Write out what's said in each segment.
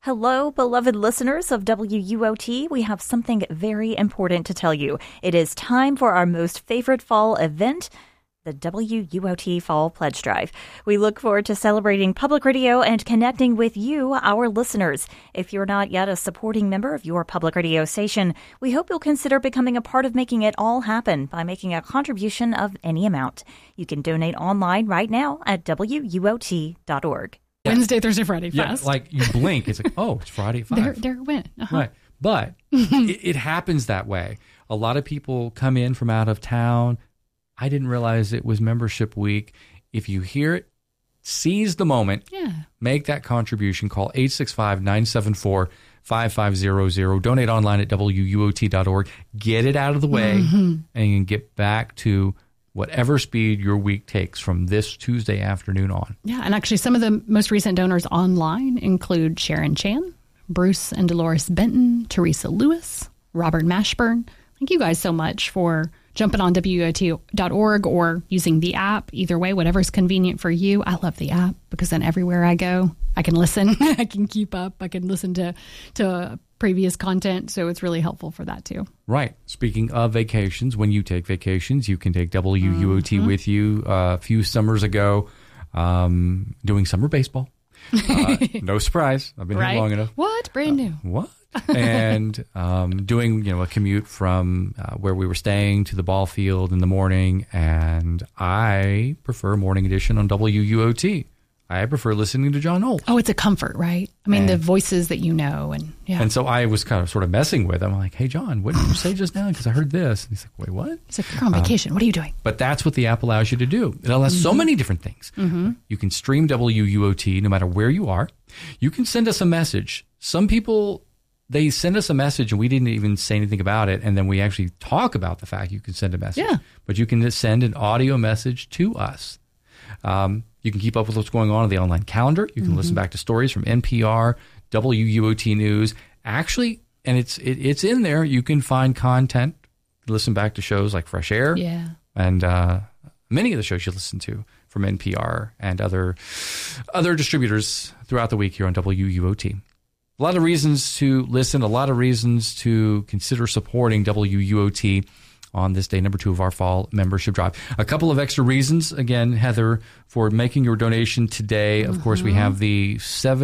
Hello, beloved listeners of WUOT. We have something very important to tell you. It is time for our most favorite fall event, the WUOT Fall Pledge Drive. We look forward to celebrating public radio and connecting with you, our listeners. If you're not yet a supporting member of your public radio station, we hope you'll consider becoming a part of making it all happen by making a contribution of any amount. You can donate online right now at WUOT.org. Wednesday, Thursday, Friday, fast. Yeah, like you blink, it's like, oh, it's Friday at 5. There it went. Uh-huh. Right. But it happens that way. A lot of people come in from out of town. I didn't realize it was membership week. If you hear it, seize the moment. Yeah. Make that contribution. Call 865-974-5500. Donate online at WUOT.org. Get it out of the way and get back to whatever speed your week takes from this Tuesday afternoon on. Yeah, and actually some of the most recent donors online include Sharon Chan, Bruce and Dolores Benton, Teresa Lewis, Robert Mashburn. Thank you guys so much for jumping on WUOT.org or using the app. Either way, whatever's convenient for you. I love the app because then everywhere I go, I can listen. I can keep up. I can listen to previous content. So it's really helpful for that too. Right. Speaking of vacations, when you take vacations, you can take WUOT with you. A few summers ago, doing summer baseball. No surprise. I've been here long enough. What? Brand new. What? And doing a commute from where we were staying to the ball field in the morning. And I prefer morning edition on WUOT. I prefer listening to John Holt. Oh, it's a comfort, right? I mean, the voices that you know. And so I was kind of sort of messing with him. I'm like, hey, John, what did you say just now? Because I heard this. And he's like, wait, what? He's like, you're on vacation. What are you doing? But that's what the app allows you to do. It allows so many different things. You can stream WUOT no matter where you are. You can send us a message. Some people, they send us a message and we didn't even say anything about it. And then we actually talk about the fact you can send a message. Yeah. But you can just send an audio message to us. You can keep up with what's going on the online calendar. You can listen back to stories from NPR, WUOT News. Actually, and it's in there. You can find content, listen back to shows like Fresh Air. Yeah. And many of the shows you listen to from NPR and other distributors throughout the week here on WUOT. A lot of reasons to listen, a lot of reasons to consider supporting WUOT on this day, number 2 of our fall membership drive. A couple of extra reasons, again, Heather, for making your donation today. Of course, we have the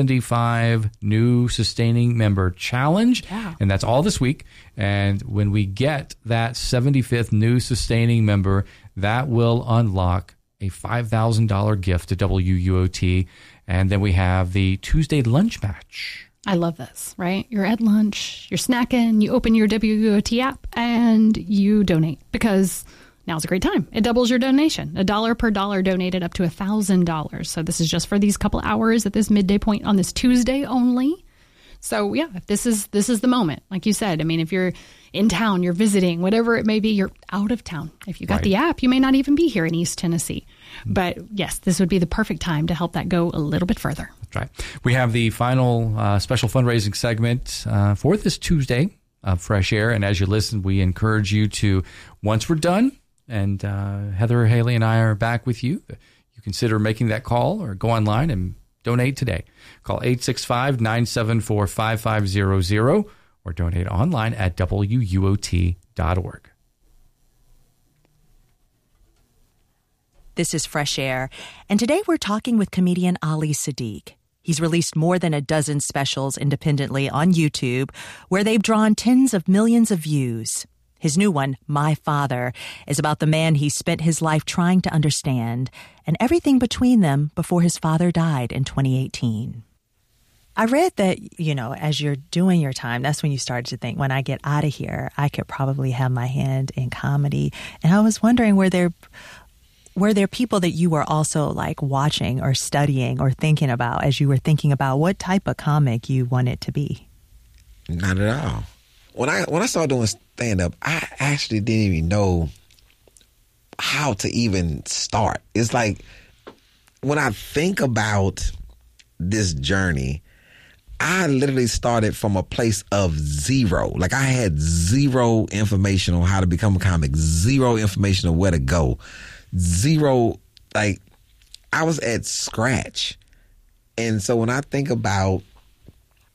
75 new sustaining member challenge, and that's all this week. And when we get that 75th new sustaining member, that will unlock a $5,000 gift to WUOT. And then we have the Tuesday lunch match. I love this, right? You're at lunch, you're snacking, you open your WUOT app, and you donate because now's a great time. It doubles your donation. $1 per dollar donated up to $1,000. So this is just for these couple hours at this midday point on this Tuesday only. So yeah, this is the moment. Like you said, I mean, if you're in town, you're visiting, whatever it may be, you're out of town. If you got the app, you may not even be here in East Tennessee. But yes, this would be the perfect time to help that go a little bit further. That's right. We have the final special fundraising segment for this Tuesday of Fresh Air. And as you listen, we encourage you to, once we're done, and Heather, Haley, and I are back with you, you consider making that call or go online and donate today. Call 865-974-5500 or donate online at WUOT.org. This is Fresh Air, and today we're talking with comedian Ali Siddiq. He's released more than a dozen specials independently on YouTube, where they've drawn tens of millions of views. His new one, My Father, is about the man he spent his life trying to understand and everything between them before his father died in 2018. I read that, as you're doing your time, that's when you started to think, when I get out of here, I could probably have my hand in comedy. And I was wondering, were there people that you were also like watching or studying or thinking about as you were thinking about what type of comic you wanted to be? Not at all. When I started doing stand-up, I actually didn't even know how to even start. It's like, when I think about this journey, I literally started from a place of zero. Like, I had zero information on how to become a comic, zero information on where to go, zero, like, I was at scratch. And so when I think about